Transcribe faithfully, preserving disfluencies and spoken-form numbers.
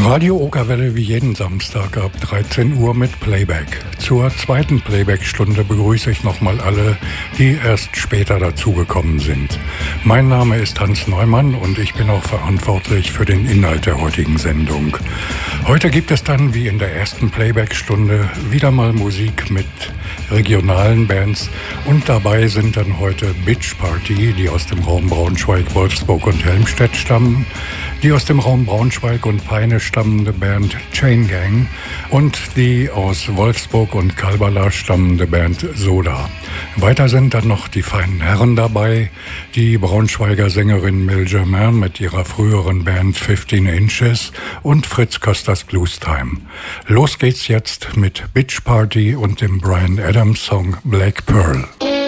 Radio Okerwelle wie jeden Samstag ab dreizehn Uhr mit Playback. Zur zweiten Playback-Stunde begrüße ich nochmal alle, die erst später dazugekommen sind. Mein Name ist Hans Neumann und ich bin auch verantwortlich für den Inhalt der heutigen Sendung. Heute gibt es dann, wie in der ersten Playback-Stunde, wieder mal Musik mit regionalen Bands und dabei sind dann heute Bitch Party, die aus dem Raum Braunschweig, Wolfsburg und Helmstedt stammen, die aus dem Raum Braunschweig und Peine stammende Band Chain Gang und die aus Wolfsburg und Kalbala stammende Band Soda. Weiter sind dann noch die feinen Herren dabei, die Braunschweiger Sängerin Mel Germain mit ihrer früheren Band fifteen Inches und Fritz Kösters Blues Time. Los geht's jetzt mit Bitch Party und dem Bryan Adams Song Black Pearl.